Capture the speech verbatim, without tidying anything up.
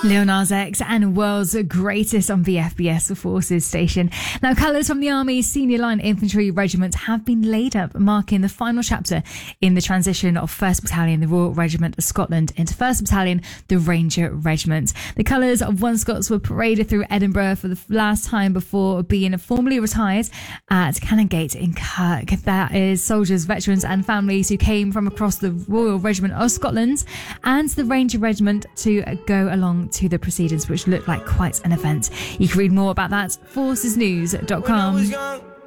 Lil Nas X and World's Greatest on the F B S Forces station. Now, colours from the Army's Senior Line Infantry Regiment have been laid up, marking the final chapter in the transition of first Battalion, the Royal Regiment of Scotland, into first Battalion, the Ranger Regiment. The colours of One Scots were paraded through Edinburgh for the last time before being formally retired at Canongate in Kirk. That is soldiers, veterans and families who came from across the Royal Regiment of Scotland and the Ranger Regiment to go along to the proceedings, which looked like quite an event. You can read more about that at forces news dot com.